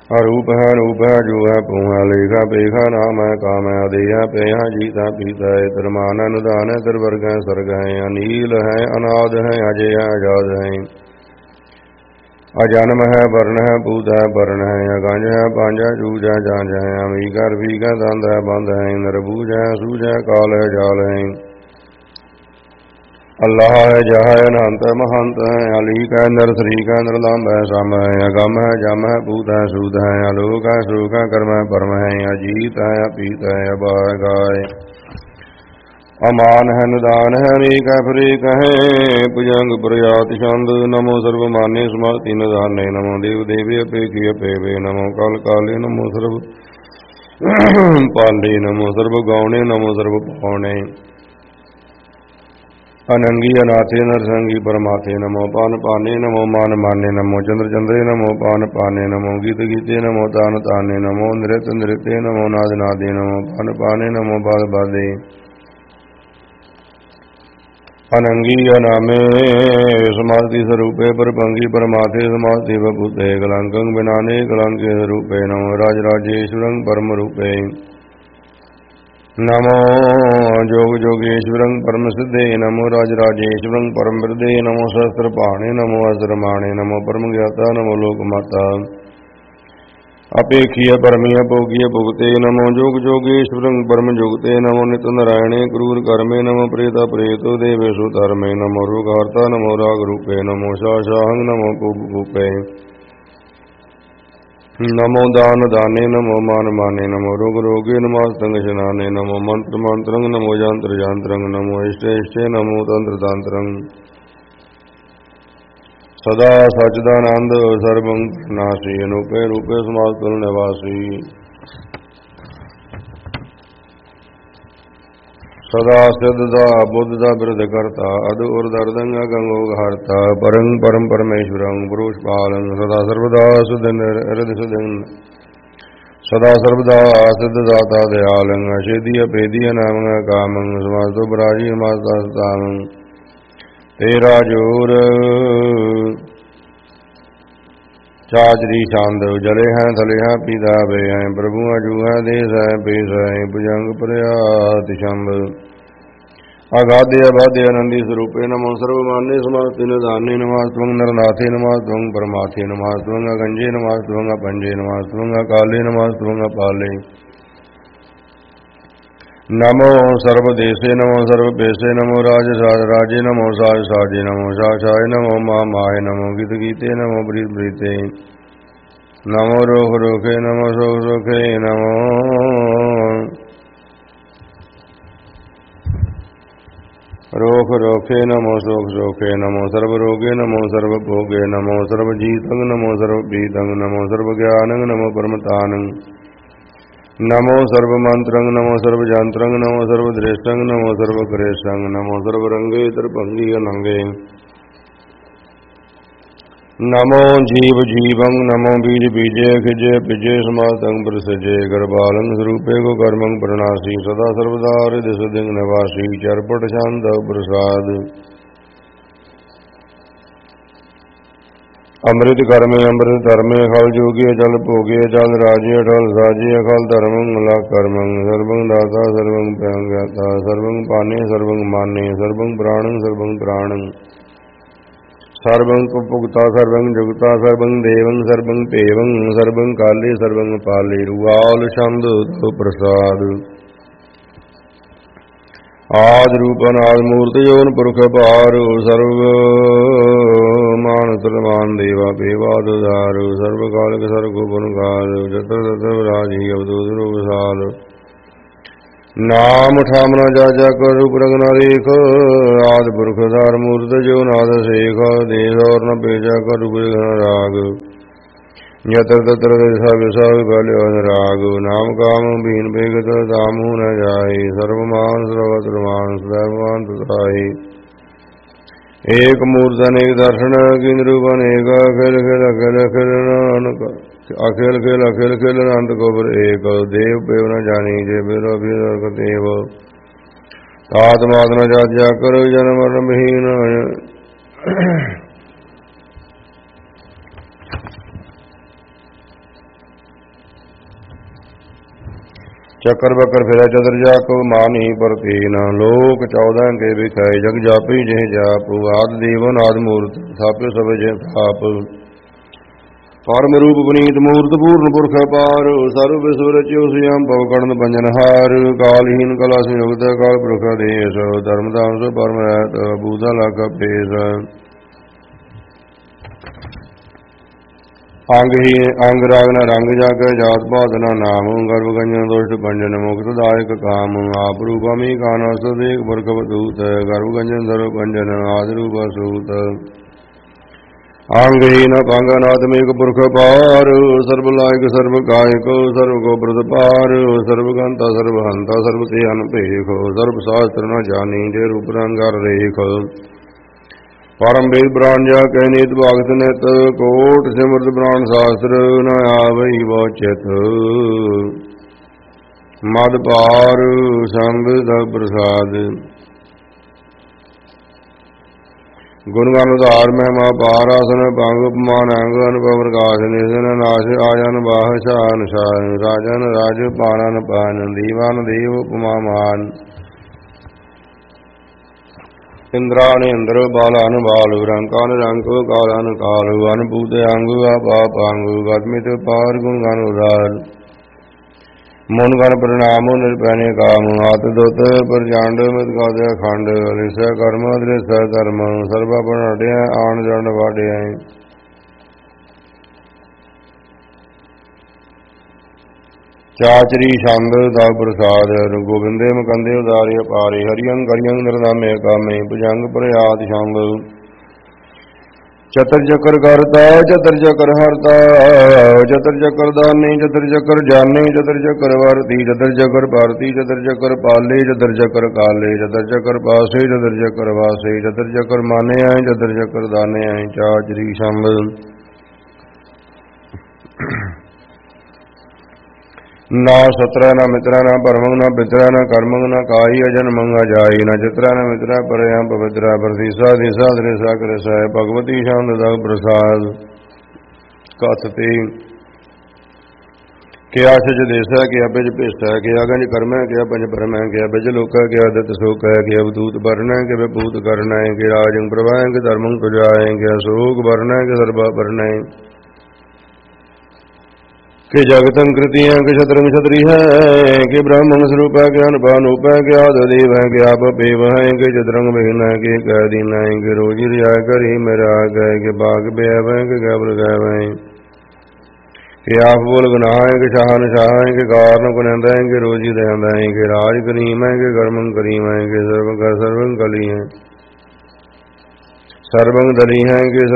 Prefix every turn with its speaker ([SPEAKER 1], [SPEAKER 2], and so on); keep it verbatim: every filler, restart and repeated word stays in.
[SPEAKER 1] अरूप है रूप है जो है पू है लेखा पेखा नाम है काम है अदेह पे है जीता पीता है तिरमान है अनुदान है तिरवर्ग है स्वर्ग है अनील है अनाद है अजय है आजाद है अजन्म है वर्ण है पूत है वर्ण है अगंज है पांज है चूज है जांज है अमीकर भीग है दंद है बंद है नरबूज है सूज है काल है जाल है अल्लाह है जहा है अनंत है महंत है अलीक है नर शरीक है नरलंब है सम है अगम है जम है पूत है सूद है अलोक है शोक है कर्म है परम है अजीत है अपीत है अबाय गाय अमान है निदान है अनेक है फरेक है भुजंग प्रयाति छंद नमो सर्वमान्य स्मृति निधाने नमो देव देवी अपेक्षी अपेवे नमो काल काले नमो सर्व पाले नमो सर्व गौणे नमो सर्व पौणे अनंगी अनाथे नरसंगी परमाथे नमो पान पाने नमो मान माने नमो चंद्र चंद्रे नमो पान पाने नमो गीत गीते नमो तान ताने नमो नृत्य नृत्य नमो नाद नादे नमो पान पाने नमो बाद बादे अनंगी अनामे समाधि स्वरूपे परपंगी परमाथे समाधि बभूते कलंकं बिनाने कलंके स्वरूपे नमो राजराजेश्वरं परम रूपे नमो जोग जोगेश्वरं परम सिद्धे नमो राजराजेश्वरं परम वृद्धे नमो सहस्त्र पाणे नमो असरमाणे नमो परम ज्ञाता नमो लोकमाता अपेक्षीय परमीय भोगीय भुगते नमो जोग जोगेश्वरं परम जुगते नमो नित नारायणे क्रूर कर्मे नमो प्रेता प्रेतो देवेशु धर्मे नमो रोगहर्ता नमो राग रूपे नमो शाशाहं नमो भूपे नमो दान दाने नमो मान माने नमो रोग रोगे नमो स्तंग शनाने नमो मंत्र मंत्रंग नमो यंत्र यंत्रंग नमो इष्ट इष्टे नमो तंत्र तंत्रंग सदा सच्चिदानंद सर्वं नासी अनूपे रूपे समास्तुल निवासी सदा सिद्धता बुद्धता वृद्ध करता अद उर्दर्दंग गंगोग हरता परं परम परमेश्वरं पुरुष पालं सदा सर्वदा सुदिन हृदय सुदिन सदा सर्वदा सिद्धदाता दयालं अशेदीय पेदीय नामं कामं समास्तो पराजी मास्तामं तेरा जोर चाजरी चांद जले हैं थले हैं पीता बे हैं प्रभु अजू है देश है पेश है भुजंग प्रयाति शंभ अगाध्य अबाध्य आनंदी स्वरूपे नमो सर्वमान्य समास्ति निधाने नमास्तुं नरनाथे नमास्तुं परमाथे नमास्तुं अगंजे नमास्तुं अपंजे नमास्तुं अकाले नमास्तुं अपाले नमो सर्वदेशे नमो सर्वपेशे नमो राज राजे नमो साज साजे नमो शाशाय नमो मा माहे नमो गीत गीते नमो ब्रीत ब्रीते नमो रोख रोखे नमो शोक शोखे नमो रोख रोखे नमो शोक शोखे नमो सर्व रोगे नमो सर्व भोगे नमो सर्व जीतं नमो सर्व पीतं नमो सर्व ज्ञानं नमो परमतानं नमो सर्वमंत्रं नमो सर्वजंत्रं नमो सर्वदृष्टं नमो सर्वक्रेशं नमो सर्वरंगे त्रिभंगी अनंगे नमो जीव जीवं नमो बीज बीजे खिजे पिजे समातं प्रसजे गर्भालं स्वरूपे को कर्मं प्रणासी सदा सर्वदा हृदय सुदिंग निवासी चरपट शांत प्रसाद अमृत कर्मे अमृत धर्मे खल जोगी अचल भोगे अचल राजे अटल साजे अखल धर्मं मला कर्मं सर्वं दाता सर्वं ज्ञाता सर्वं पाने सर्वं माने सर्वं प्राणं सर्वं त्राणं सर्वं पुगता सर्वं जुगता सर्वं देवं सर्वं पेवं सर्वं काले सर्वं पाले रुआल छंद प्रसाद आद रूपन आद मूर्ति जोन पुरख पारु सर्व मान सर्वमान देवा पेवाद दारु सर्व काल के सर्व गुण काल जत्र तत्र राजी अवधूत रूप साल नाम ठामना जा जा कर रूप रंगना रेख आद पुरख धार मूर्ति जो नाद शेख देश और न बेजा कर रूप राग यत्र तत्र दिशा विषा विफल राग नाम काम बीन बेगत दामू न जाए सर्वमान सर्वत्रमान सर्वमान तुसाई एक मूर्त अनेक दर्शन किन रूप अनेक अखिल खिल अखिल खिल अखिल खिल अखिल खिल अंत गोबर एक देव पेव न जानी जे बेरो भी देव आत्मात्मा जात जा करो जन्म मरण विहीन ਚੱਕਰ ਬੱਕਰ ਫਿਰੈ ਚਤਰ ਜਾਕੋ ਮਾਨੀ ਪਰਤੀਨ ਲੋਕ ਚੌਦਾਂ ਕੇ ਵਿਖਾਏ ਜਗ ਜਾਪੀ ਜਿਹ ਜਾਪੁ ਆਦਿ ਦੇਵਨ ਆਦਿ ਮੂਰਤ ਥਾਪਿ ਸਭ ਜਿਹ ਥਾਪ ਪਰਮ ਰੂਪ ਪੁਨੀਤ ਮੂਰਤ ਪੂਰਨ ਪੁਰਖ ਅਪਾਰ ਸਰਬ ਵਿਸਵ ਰਚਿਓ ਸਿਆਮ ਭਵ ਕੜਨ ਪੰਜਨ ਹਾਰ ਕਾਲਹੀਨ ਕਲਾ ਸੰਯੁਗਤ ਕਾਲ ਪੁਰਖ ਦੇਸ ਧਰਮ ਦਾਮ ਸੋ ਪਰਮ ਰਹਿਤ ਬੂਧਾ ਲਾਗ ਪੇਸ ਅੰਗ ਹੀ ਅੰਗ ਰਾਗ ਨ ਰੰਗ ਜਗ ਜਾਤ ਪਾਤ ਨ ਨਾਮ ਗਰਭ ਗੰਜਨ ਦੁਸ਼ਟ ਪੰਜਨ ਮੁਕਤ ਦਾਇਕ ਕਾਮ ਆਪ ਰੂਪਮੀ ਕਾਨ ਸਦੇਕ ਪੁਰਖ ਬਦੂਤ ਗਰਭ ਗੰਜਨ ਸਰਬ ਪੰਜਨ ਆਦਿ ਰੂਪ ਸੂਤ ਅੰਗ ਹੀ ਨ ਪੰਗ ਨਾਤਮਿਕ ਪੁਰਖ ਪਾਰ ਸਰਬ ਲਾਇਕ ਸਰਬ ਕਾਇਕ ਸਰਬ ਕੋ ਪ੍ਰਤਪਾਰ ਸਰਬ ਗੰਤਾ ਸਰਬ ਹੰਤਾ ਸਰਬ ਤੇ ਅਨਭੇਖ ਸਰਬ ਸਾਸਤਰ ਨ ਜਾਣੀ ਜੇ ਰੂਪ ਰੰਗਰ ਰੇਖ ਪਰਮ ਵੇਦ ਬ੍ਰਾਨ ਜਾ ਕਹਿ ਨੀਤ ਭਗਤ ਨਿਤ ਕੋਟ ਸਿਮਰਤ ਪ੍ਰਾਨ ਸ਼ਾਸਤਰ ਨ ਆਵਈ ਵੋਚਿਤ ਮਦ ਪਾਰ ਸੰਗ ਦਾ ਪ੍ਰਸਾਦ ਗੁਣ ਗਾਨ ਉਧਾਰ ਮਹਿਮਾ ਪਾਰ ਆਸਨ ਭੰਗ ਉਪਮਾਨ ਅੰਗ ਅਨੁਭਵ ਪ੍ਰਕਾਸ਼ ਨਿਸਨ ਨਾਸ਼ ਆਜਨ ਬਾਹ ਸ਼ਾਨ ਸ਼ਾਨ ਰਾਜਨ ਰਾਜ ਪਾਨਨ ਪਾਨ ਦੀਵਾਨ ਦੇਵ ਉਪਮਾ ਮਾਨ ਇੰਦਰਾਨ ਇੰਦਰ ਬਾਲਾਨ ਬਾਲ ਰੰਕਾਨ ਰੰਕ ਕਾਲਾਨ ਕਾਲ ਅਨਭੂਤ ਅੰਗ ਆਪਾਪ ਅੰਗ ਗਤਮਿਤ ਪਾਰ ਗੁਣ ਗਾਨ ਉਦਾਰ ਮਨ ਗਨ ਪ੍ਰਣਾਮ ਨਿਰਪੈਨੇ ਕਾਮ ਆਤ ਦੁਤ ਪ੍ਰਜੰਡ ਮਿਤ ਕਾਦਿ ਅਖੰਡ ਲਿਸੈ ਕਰਮ ਦ੍ਰਿਸੈ ਕਰਮ ਸਰਬਾ ਪੜਿਆ ਆਣ ਜਣ ਵਾੜਿਆ ਚਾਚਰੀ ਛੰਦ ਦਾ ਪ੍ਰਸਾਦ ਗੋਬਿੰਦੇ ਮੁਕੰਦੇ ਉਦਾਰੇ ਅਪਾਰੇ ਹਰੀਅੰ ਗਰੀਅੰ ਨਿਰਨਾਮੇ ਕਾਮੇ ਭੁਜੰਗ ਪ੍ਰਯਾਦ ਛੰਦ ਚਤਰ ਚੱਕਰ ਕਰਤਾ ਚਤਰ ਚੱਕਰ ਹਰਤਾ ਚਤਰ ਚੱਕਰ ਦਾਨੀ ਚਤਰ ਚੱਕਰ ਜਾਨੀ ਚਤਰ ਚੱਕਰ ਵਰਤੀ ਚਤਰ ਚੱਕਰ ਭਾਰਤੀ ਚਤਰ ਚੱਕਰ ਪਾਲੇ ਚਤਰ ਚੱਕਰ ਕਾਲੇ ਚਤਰ ਚੱਕਰ ਪਾਸੇ ਚਤਰ ਚੱਕਰ ਵਾਸੇ ਚਤਰ ਚੱਕਰ ਮਾਨੇ ਆਏ ਚਤਰ ਚੱਕਰ ਦਾਨੇ ਆਏ ਚਾਚਰੀ ਛੰਦ ਨਾ ਸਤਰਾ ਨਾ ਮਿਤਰਾ ਨਾ ਪਰਮੰਗ ਨਾ ਪਿਤਰਾ ਨਾ ਕਰਮੰਗ ਨਾ ਕਾਈ ਅਜਨ ਮੰਗਾ ਜਾਈ ਨਾ ਚਿਤਰਾ ਨਾ ਮਿਤਰਾ ਪਰਿਆ ਪਵਿਤਰਾ ਪ੍ਰਤੀਸਾ ਦਿਸਾ ਦ੍ਰਿਸਾ ਕ੍ਰਿਸਾ ਭਗਵਤੀ ਸ਼ਾਂਦ ਦਾ ਪ੍ਰਸਾਦ ਕਥ ਤੇ ਕਿਆ ਸਜ ਦੇਸਾ ਕਿਆ ਬਿਜ ਭੇਸਾ ਕਿਆ ਗੰਜ ਕਰਮੈ ਕਿਆ ਪੰਜ ਪਰਮੈ ਕਿਆ ਬਿਜ ਲੋਕਾ ਕਿਆ ਦਤ ਸੋਕ ਹੈ ਕਿਆ ਅਵਧੂਤ ਵਰਨੈ ਕਿ ਵਿਭੂਤ ਕਰਨੈ ਕਿ ਰਾਜੰ ਪ੍ਰਭਾਇ ਕਿ ਧਰਮੰ ਤੁਜਾਇ ਕਿ ਸੋਗ ਵਰਨੈ ਕਿ ਸਰਬਾ ਪਰਨੈ कि जगतं कृतियां कि छत्रं छत्री है कि ब्राह्मण स्वरूप है कि अनुपानूप है कि आददेव है कि आप पेव है कि चतरंग बहिन है कि कैदीन है कि रोजी रिया करी मेरा गए कि बाग बेव है कि गैबर गैव है कि आप बोल गुनाह है कि शाहन शाह है कि कारण कुनंद है कि रोजी दहंद है कि राज करीम है कि कर्मं करीम है कि सर्व सर्वं कली है सर्वं दली है कि